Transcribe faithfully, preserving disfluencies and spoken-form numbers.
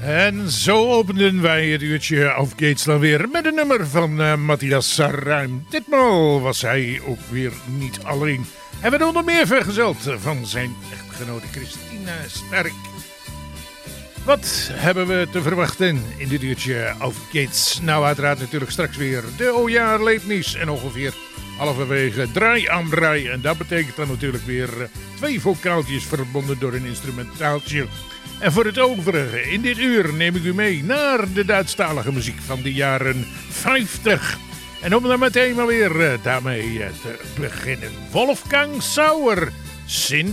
En zo openden wij het uurtje Auf Geht's dan weer met een nummer van uh, Matthias Sarruim. Ditmaal was hij ook weer niet alleen. Hij werd onder meer vergezeld van zijn echtgenote Christina Sterk. Wat hebben we te verwachten in dit uurtje Auf Geht's? Nou, uiteraard natuurlijk straks weer de Ojaarleepnis en ongeveer halverwege draai aan draai. En dat betekent dan natuurlijk weer twee vocaaltjes verbonden door een instrumentaaltje. En voor het overige in dit uur neem ik u mee naar de Duitsstalige muziek van de jaren vijftig. En om dan meteen maar weer uh, daarmee uh, te beginnen. Wolfgang Sauer, Sint